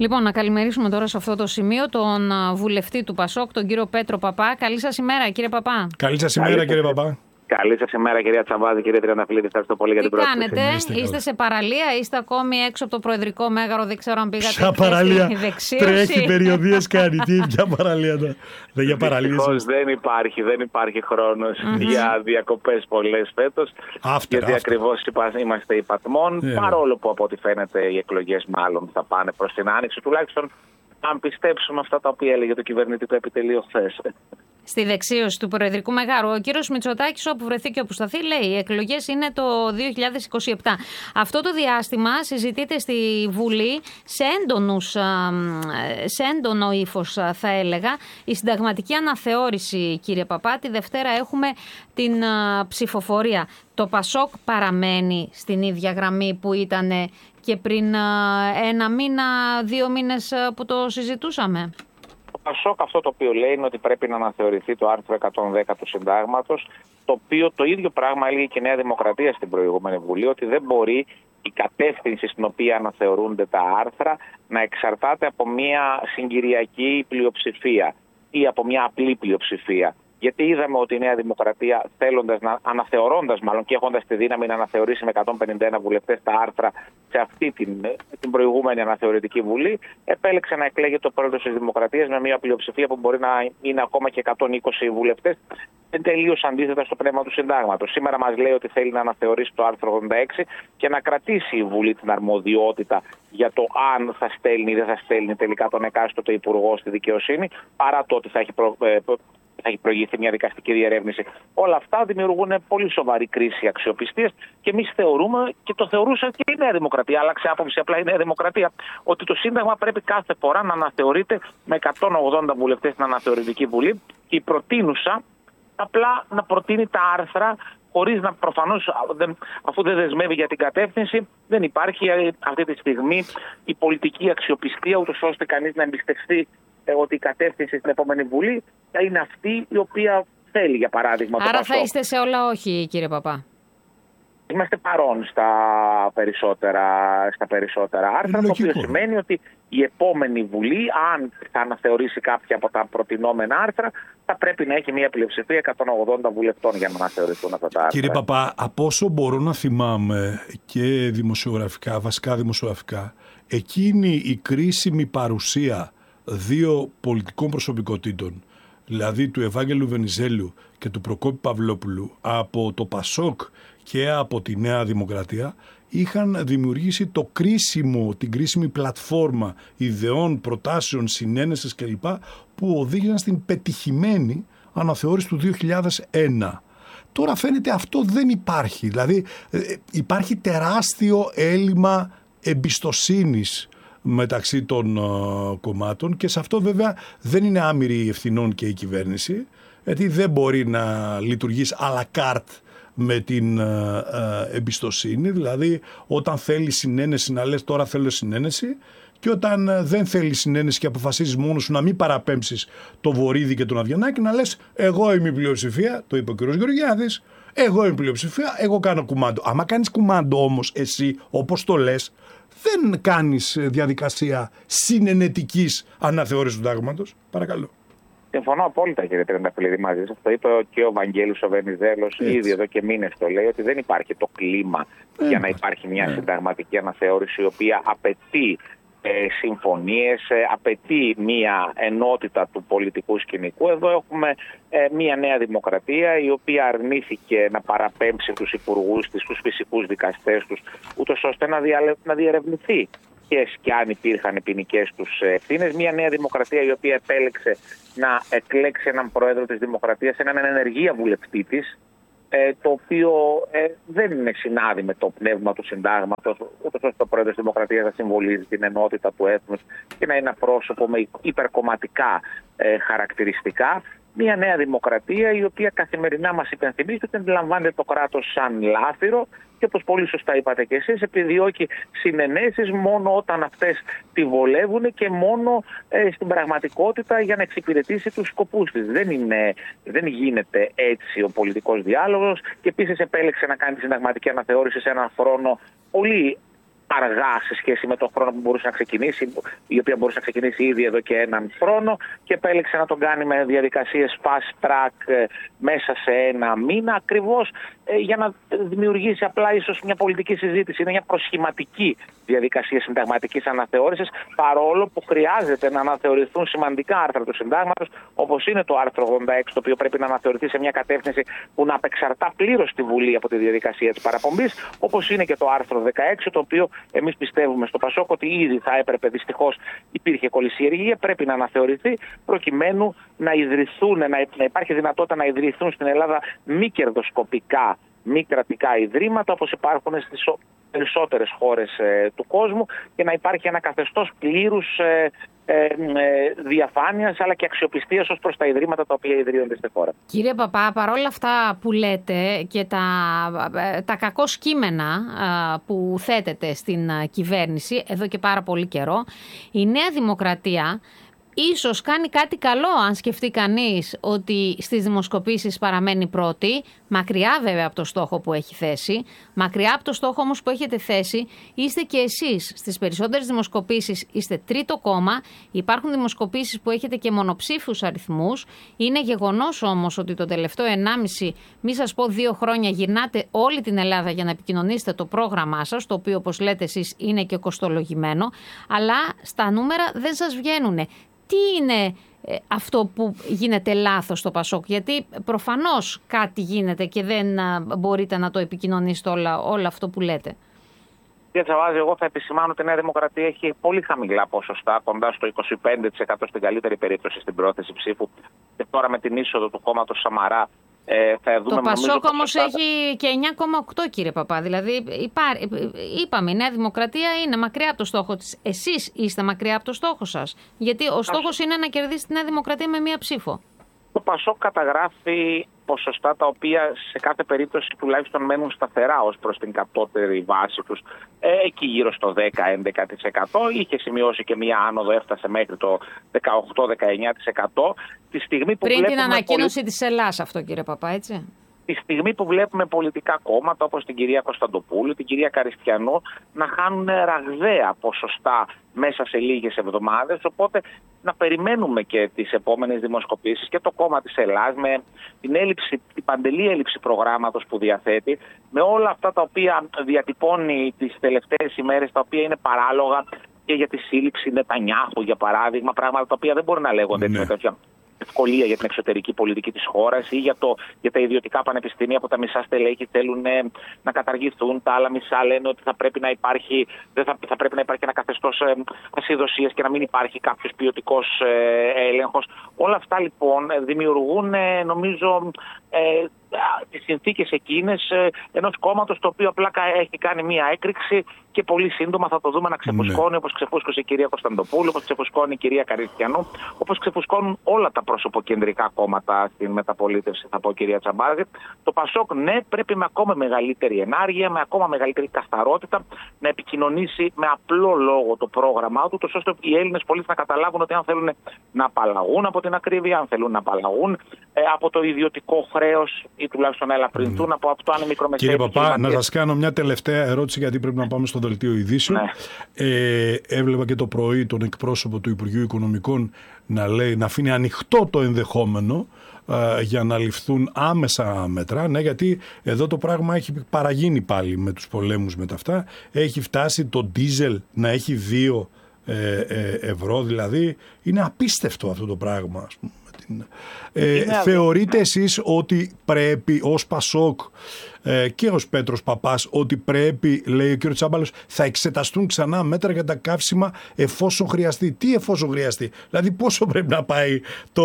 Λοιπόν, να καλημερίσουμε τώρα σε αυτό το σημείο τον βουλευτή του Πασόκ, τον κύριο Πέτρο Παπά. Καλή σας ημέρα, κύριε Παπά. Καλή σας ημέρα, κύριε Παπά. Καλή σας ημέρα, κυρία Τσαμπάζη, κύριε Τριανταφυλλίδη. Ευχαριστώ πολύ για την πρόσκληση. Τι κάνετε, είστε σε παραλία, είστε ακόμη έξω από το Προεδρικό Μέγαρο, δεν ξέρω αν πήγατε. Ποια παραλία, τρέχει περιοδίες, κάνει, ποια παραλία, δεν για παραλίες. Δυστυχώς δεν υπάρχει χρόνος για διακοπές πολλές φέτος, γιατί ακριβώς είμαστε υπατμών, παρόλο που από ό,τι φαίνεται οι εκλογές μάλλον θα πάνε προς την Άνοιξη, τουλάχιστον αν πιστέψουμε αυτά τα οποία έλεγε το κυβερνητικό επιτελείο χθες. Στη δεξίωση του Προεδρικού Μεγάρου, ο κύριος Μητσοτάκης, όπου βρεθεί και όπου σταθεί, λέει: οι εκλογές είναι το 2027. Αυτό το διάστημα συζητείται στη Βουλή σε έντονο ύφος, θα έλεγα, η συνταγματική αναθεώρηση, κύριε Παπά. Τη Δευτέρα έχουμε την ψηφοφορία. Το Πασόκ παραμένει στην ίδια γραμμή που ήταν και πριν ένα μήνα, 2 μήνες που το συζητούσαμε. Το Πασόκ αυτό το οποίο λέει είναι ότι πρέπει να αναθεωρηθεί το άρθρο 110 του Συντάγματος, το οποίο το ίδιο πράγμα έλεγε και η Νέα Δημοκρατία στην προηγούμενη Βουλή, ότι δεν μπορεί η κατεύθυνση στην οποία αναθεωρούνται τα άρθρα να εξαρτάται από μια συγκυριακή πλειοψηφία ή από μια απλή πλειοψηφία. Γιατί είδαμε ότι η Νέα Δημοκρατία, αναθεωρώντας μάλλον και έχοντας τη δύναμη να αναθεωρήσει με 151 βουλευτές τα άρθρα σε αυτή την προηγούμενη αναθεωρητική Βουλή, επέλεξε να εκλέγει το πρόεδρος της Δημοκρατίας με μια πλειοψηφία που μπορεί να είναι ακόμα και 120 βουλευτές, τελείως αντίθετα στο πνεύμα του Συντάγματος. Σήμερα μας λέει ότι θέλει να αναθεωρήσει το άρθρο 86 και να κρατήσει η Βουλή την αρμοδιότητα για το αν θα στέλνει ή δεν θα στέλνει τελικά τον εκάστοτε υπουργό στη δικαιοσύνη, παρά το ότι θα έχει προηγηθεί μια δικαστική διερεύνηση. Όλα αυτά δημιουργούν πολύ σοβαρή κρίση αξιοπιστίας και εμείς θεωρούμε, και το θεωρούσε και η Νέα Δημοκρατία, άλλαξε άποψη απλά η Νέα Δημοκρατία, ότι το Σύνταγμα πρέπει κάθε φορά να αναθεωρείται με 180 βουλευτές στην Αναθεωρητική Βουλή. Και η προτείνουσα απλά να προτείνει τα άρθρα, χωρίς να προφανώς, αφού δεν δεσμεύει για την κατεύθυνση, δεν υπάρχει αυτή τη στιγμή η πολιτική αξιοπιστία, ούτως ώστε κανείς να εμπιστευτεί ότι η κατεύθυνση στην επόμενη Βουλή θα είναι αυτή η οποία θέλει, για παράδειγμα. Άρα θα είστε σε όλα όχι, κύριε Παπά. Είμαστε παρόν στα περισσότερα άρθρα, το οποίο σημαίνει ότι η επόμενη Βουλή, αν θα αναθεωρήσει κάποια από τα προτινόμενα άρθρα, θα πρέπει να έχει μια πλειοψηφία 180 βουλευτών για να αναθεωρηθούν αυτά τα άρθρα. Κύριε Παπά, από όσο μπορώ να θυμάμαι και δημοσιογραφικά, βασικά δημοσιογραφικά, εκείνη η κρίσιμη παρουσία 2 πολιτικών προσωπικότητων, δηλαδή του Ευάγγελου Βενιζέλου και του Προκόπη Παυλόπουλου, από το Πασόκ και από τη Νέα Δημοκρατία, είχαν δημιουργήσει την κρίσιμη πλατφόρμα ιδεών, προτάσεων, συνένεσης κλπ. Που οδήγησαν στην πετυχημένη αναθεώρηση του 2001. Τώρα φαίνεται αυτό δεν υπάρχει. Δηλαδή υπάρχει τεράστιο έλλειμμα εμπιστοσύνης μεταξύ των κομμάτων και σε αυτό βέβαια δεν είναι άμυρη ευθυνών και η κυβέρνηση, γιατί δεν μπορεί να λειτουργήσει à la carte με την εμπιστοσύνη, δηλαδή όταν θέλει συνένεση να λες τώρα θέλω συνένεση, και όταν δεν θέλει συνένεση και αποφασίζεις μόνος σου να μην παραπέμψεις το Βορίδη και τον Αβγιανάκη, να λες εγώ είμαι η πλειοψηφία, το είπε ο κ. Γεωργιάδης, εγώ είμαι η πλειοψηφία, εγώ κάνω κουμάντο. Άμα κάνεις κουμάντο όμως εσύ όπως το λες, δεν κάνεις διαδικασία συνενετικής αναθεώρησης του Συντάγματος. Παρακαλώ. Συμφωνώ απόλυτα, κύριε Τριανταφυλλίδη, μαζί σας. Το είπε και ο Βαγγέλης ο Βενιζέλος ήδη εδώ και μήνες το λέει, ότι δεν υπάρχει το κλίμα για να υπάρχει μια συνταγματική αναθεώρηση η οποία απαιτεί συμφωνίες, απαιτεί μια ενότητα του πολιτικού σκηνικού. Εδώ έχουμε μια Νέα Δημοκρατία η οποία αρνήθηκε να παραπέμψει τους υπουργούς της, τους φυσικούς δικαστές τους, ούτως ώστε να διερευνηθεί και αν υπήρχαν ποινικές τους ευθύνες. Μια Νέα Δημοκρατία η οποία επέλεξε να εκλέξει έναν πρόεδρο της Δημοκρατίας, έναν ενεργεία βουλευτή της, το οποίο δεν είναι συνάδει με το πνεύμα του Συντάγματος, ούτως ώστε ο πρόεδρος της Δημοκρατίας να συμβολίζει την ενότητα του έθνους και να είναι ένα πρόσωπο με υπερκομματικά χαρακτηριστικά. Μια Νέα Δημοκρατία η οποία καθημερινά μας υπενθυμίζει ότι αντιλαμβάνεται το κράτος σαν λάφυρο και, όπως πολύ σωστά είπατε και εσείς, επιδιώκει συνενέσεις μόνο όταν αυτές τη βολεύουν και μόνο στην πραγματικότητα για να εξυπηρετήσει τους σκοπούς της. Δεν γίνεται έτσι ο πολιτικός διάλογος, και επίσης επέλεξε να κάνει τη συνταγματική αναθεώρηση σε έναν χρόνο πολύ αργά σε σχέση με τον χρόνο που μπορούσε να ξεκινήσει, η οποία μπορούσε να ξεκινήσει ήδη εδώ και έναν χρόνο, και επέλεξε να τον κάνει με διαδικασίες fast track μέσα σε ένα μήνα, ακριβώς για να δημιουργήσει απλά ίσως μια πολιτική συζήτηση. Είναι μια προσχηματική διαδικασία συνταγματικής αναθεώρησης, παρόλο που χρειάζεται να αναθεωρηθούν σημαντικά άρθρα του συντάγματος, όπως είναι το άρθρο 86, το οποίο πρέπει να αναθεωρηθεί σε μια κατεύθυνση που να απεξαρτά πλήρως τη Βουλή από τη διαδικασία της παραπομπής, όπως είναι και το άρθρο 16, το οποίο εμείς πιστεύουμε στο Πασόκ ότι ήδη θα έπρεπε, δυστυχώς υπήρχε κολυσιεργία, πρέπει να αναθεωρηθεί προκειμένου να ιδρυθούν, να υπάρχει δυνατότητα να ιδρυθούν στην Ελλάδα μη κερδοσκοπικά, μη κρατικά ιδρύματα, όπως υπάρχουν στις περισσότερες χώρες του κόσμου, και να υπάρχει ένα καθεστώς πλήρους διαφάνειας αλλά και αξιοπιστίας ως προς τα ιδρύματα τα οποία ιδρύονται στη χώρα. Κύριε Παπά, παρόλα αυτά που λέτε και τα κακώς κείμενα που θέτετε στην κυβέρνηση εδώ και πάρα πολύ καιρό, η Νέα Δημοκρατία ίσως κάνει κάτι καλό αν σκεφτεί κανείς ότι στις δημοσκοπήσεις παραμένει πρώτη, μακριά βέβαια από το στόχο που έχει θέσει. Μακριά από το στόχο όμως που έχετε θέσει είστε και εσείς. Στις περισσότερες δημοσκοπήσεις είστε τρίτο κόμμα. Υπάρχουν δημοσκοπήσεις που έχετε και μονοψήφιους αριθμούς. Είναι γεγονός όμως ότι το τελευταίο 1,5, μη σας πω 2 χρόνια, γυρνάτε όλη την Ελλάδα για να επικοινωνήσετε το πρόγραμμά σας, το οποίο όπως λέτε εσείς είναι και κοστολογημένο, αλλά στα νούμερα δεν σας βγαίνουνε. Τι είναι αυτό που γίνεται λάθος στο Πασόκ? Γιατί προφανώς κάτι γίνεται και δεν μπορείτε να το επικοινωνήσετε όλο αυτό που λέτε. Κύριε Τσαβάζη, εγώ θα επισημάνω ότι η Νέα Δημοκρατία έχει πολύ χαμηλά ποσοστά, κοντά στο 25% στην καλύτερη περίπτωση στην πρόθεση ψήφου, και τώρα με την είσοδο του κόμματος Σαμαρά θα δούμε. Το Πασόκ όμως έχει και 9,8, κύριε Παπά. Δηλαδή είπαμε, η Νέα Δημοκρατία είναι μακριά από το στόχο της. Εσείς είστε μακριά από το στόχο σας. Γιατί ο στόχος είναι να κερδίσει τη Νέα Δημοκρατία με μία ψήφο. Το Πασόκ καταγράφει ποσοστά τα οποία σε κάθε περίπτωση τουλάχιστον μένουν σταθερά ως προς την κατώτερη βάση τους, εκεί γύρω στο 10-11%. Είχε σημειώσει και μία άνοδο, έφτασε μέχρι το 18-19%. Τη στιγμή που πριν την ανακοίνωση της Ελλάς αυτό, κύριε Παπά, έτσι. Τη στιγμή που βλέπουμε πολιτικά κόμματα όπως την κυρία Κωνσταντοπούλου, την κυρία Καριστιανού να χάνουν ραγδαία ποσοστά μέσα σε λίγες εβδομάδες, οπότε να περιμένουμε και τις επόμενες δημοσκοπήσεις και το κόμμα της Ελλάς με την παντελή έλλειψη προγράμματος που διαθέτει, με όλα αυτά τα οποία διατυπώνει τις τελευταίες ημέρες, τα οποία είναι παράλογα και για τη σύλληψη Νετανιάχου, για παράδειγμα, πράγματα τα οποία δεν μπορεί να λέγονται έτσι με τέτοια ευκολία για την εξωτερική πολιτική της χώρας, ή για τα ιδιωτικά πανεπιστήμια που τα μισά στελέχη θέλουν να καταργηθούν, τα άλλα μισά λένε ότι θα πρέπει να υπάρχει ένα καθεστώς ασυδοσίας και να μην υπάρχει κάποιος ποιοτικός έλεγχος. Όλα αυτά λοιπόν δημιουργούν, νομίζω, τις συνθήκες εκείνες ενός κόμματος το οποίο απλά έχει κάνει μία έκρηξη και πολύ σύντομα θα το δούμε να ξεφουσκώνει, όπως ξεφούσκωσε η κυρία Κωνσταντοπούλου, όπως ξεφουσκώνει η κυρία Καριστιανού, όπως ξεφουσκώνουν όλα τα προσωποκεντρικά κόμματα στην μεταπολίτευση, θα πω, κυρία Τσαμπάζη. Το Πασόκ, ναι, πρέπει με ακόμα μεγαλύτερη ενάργεια, με ακόμα μεγαλύτερη καθαρότητα να επικοινωνήσει με απλό λόγο το πρόγραμμά του, ώστε οι Έλληνες πολίτες να καταλάβουν ότι αν θέλουν να απαλλαγούν από την ακρίβεια, αν θέλουν να απαλλαγούν από το ιδιωτικό χρέος ή τουλάχιστον να ελαφρυνθούν από αυτό, αν είναι μικρομεσαίες. Κύριε Παπά, να σας κάνω μια τελευταία ερώτηση, γιατί πρέπει να πάμε στο δελτίο ειδήσεων. Ναι. Έβλεπα και το πρωί τον εκπρόσωπο του Υπουργείου Οικονομικών να λέει, να αφήνει ανοιχτό το ενδεχόμενο για να ληφθούν άμεσα μέτρα. Ναι, γιατί εδώ το πράγμα έχει παραγίνει πάλι με τους πολέμους με τα αυτά. Έχει φτάσει το ντίζελ να έχει 2 ευρώ, δηλαδή είναι απίστευτο αυτό το πράγμα, ας πούμε. Θεωρείτε εσείς ότι πρέπει ως Πασόκ και ως Πέτρος Παπάς ότι πρέπει, λέει ο κ. Τσάμπαλος, θα εξεταστούν ξανά μέτρα για τα καύσιμα εφόσον χρειαστεί? Τι εφόσον χρειαστεί? Δηλαδή πόσο πρέπει να πάει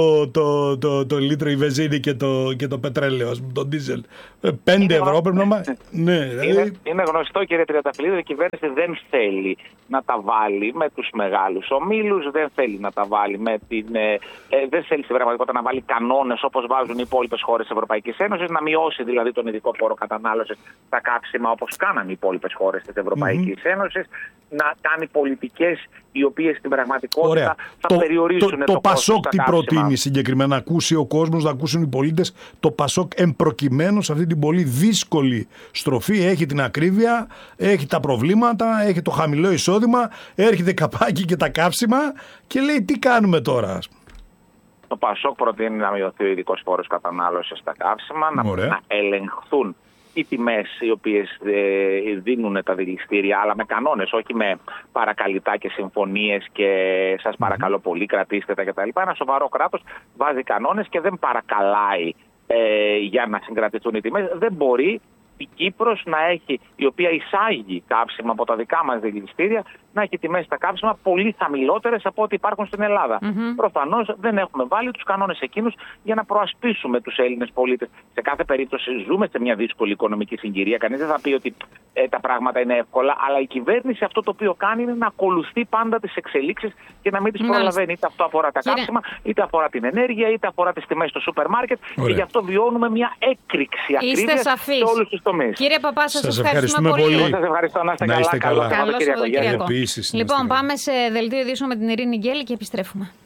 το λίτρο η βενζίνη και το πετρέλαιο, ας πούμε, το ντίζελ? 5 ευρώ πρέπει να πάει? Ναι, δηλαδή... Είναι γνωστό, κύριε Τριανταφυλλίδη, ότι η κυβέρνηση δεν θέλει να τα βάλει με τους μεγάλους ομίλους, δεν θέλει να τα βάλει δεν θέλει στην πραγματικότητα να βάλει κανόνες όπως βάζουν οι υπόλοιπες χώρες της Ευρωπαϊκής Ένωσης, να μειώσει δηλαδή τον ειδικό φόρο κατανάλωσης στα κάψιμα, όπως κάνανε οι υπόλοιπες χώρες της Ευρωπαϊκής Ένωσης, να κάνει πολιτικές οι οποίες στην πραγματικότητα θα περιορίσουν το κόστος Πασόκ τι στα προτείνει συγκεκριμένα, να ακούσει ο κόσμος, να ακούσουν οι πολίτες. Το Πασόκ εμπροκειμένου σε αυτή την πολύ δύσκολη στροφή έχει την ακρίβεια, έχει τα προβλήματα, έχει το χαμηλό εισόδημα, έρχεται καπάκι και τα κάψιμα και λέει τι κάνουμε τώρα. Το Πασόκ προτείνει να μειωθεί ο ειδικός φόρος κατανάλωσης στα καύσιμα, να ελεγχθούν οι τιμές οι οποίες δίνουν τα δηληστήρια, αλλά με κανόνες, όχι με παρακαλυτά και συμφωνίες και σας παρακαλώ πολύ κρατήστε τα κτλ. Ένα σοβαρό κράτος βάζει κανόνες και δεν παρακαλάει για να συγκρατηθούν οι τιμές. Δεν μπορεί η Κύπρος να έχει, η οποία εισάγει καύσιμα από τα δικά μας δηληστήρια, να έχει τιμές στα καύσιμα πολύ χαμηλότερες από ό,τι υπάρχουν στην Ελλάδα. Προφανώς δεν έχουμε βάλει τους κανόνες εκείνους για να προασπίσουμε τους Έλληνες πολίτες. Σε κάθε περίπτωση ζούμε σε μια δύσκολη οικονομική συγκυρία. Κανείς δεν θα πει ότι τα πράγματα είναι εύκολα, αλλά η κυβέρνηση αυτό το οποίο κάνει είναι να ακολουθεί πάντα τις εξελίξεις και να μην τις προλαβαίνει. Είτε αυτό αφορά τα καύσιμα, είτε αφορά την ενέργεια, είτε αφορά τις τιμές στο σούπερ μάρκετ. Και γι' αυτό βιώνουμε μια έκρηξη ακρίβειας σε όλους τους τομείς. Κύριε Παπά, σας ευχαριστούμε πολύ. Σας ευχαριστώ, να είστε καλά. Καλό Σαββατοκύριακο. Λοιπόν, πάμε σε δελτίο ειδήσεων με την Ειρήνη Γκέλη και επιστρέφουμε.